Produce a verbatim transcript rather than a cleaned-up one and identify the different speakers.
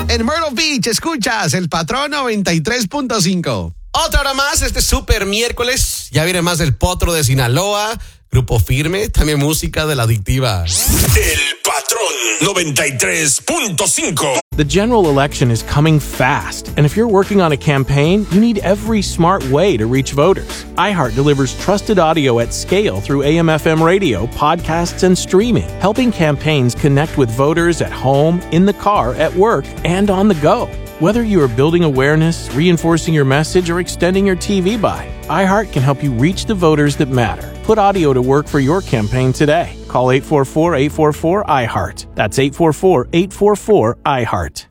Speaker 1: En Myrtle Beach, escuchas El Patrón noventa y tres punto cinco. Otra hora más, este super miércoles. Ya viene más del Potro de Sinaloa, Grupo Firme, también música de La Adictiva.
Speaker 2: El Patrón noventa y tres punto cinco.
Speaker 3: The general election is coming fast, and if you're working on a campaign, you need every smart way to reach voters. iHeart delivers trusted audio at scale through A M F M radio, podcasts, and streaming, helping campaigns connect with voters at home, in the car, at work, and on the go. Whether you are building awareness, reinforcing your message, or extending your T V buy, iHeart can help you reach the voters that matter. Put audio to work for your campaign today. Call eight four four, eight four four, iHeart. That's eight four four, eight four four, iHeart.